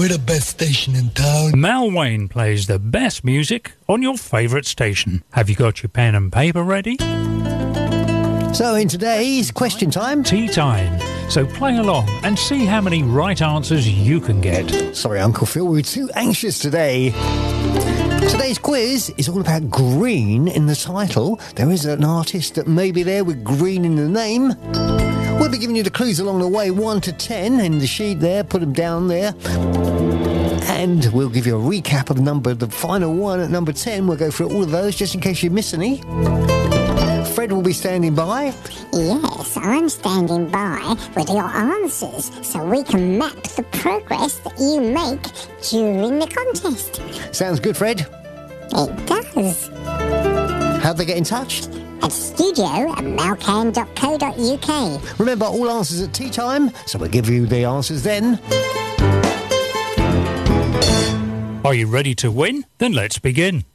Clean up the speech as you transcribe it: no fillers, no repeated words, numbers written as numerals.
We're the best station in town. Mal Wayne plays the best music on your favourite station. Have you got your pen and paper ready? So in today's question time... Tea time. So play along and see how many right answers you can get. Sorry, Uncle Phil, we're too anxious today. Today's quiz is all about green in the title. There is an artist that may be there with green in the name. We'll be giving you the clues along the way, 1 to 10 in the sheet there. Put them down there. And we'll give you a recap of the final one at number 10. We'll go through all of those just in case you miss any. Fred will be standing by. Yes, I'm standing by with your answers so we can map the progress that you make during the contest. Sounds good, Fred. It does. How'd they get in touch? At studio@malcan.co.uk. Remember, all answers at tea time, so we'll give you the answers then. Are you ready to win? Then let's begin.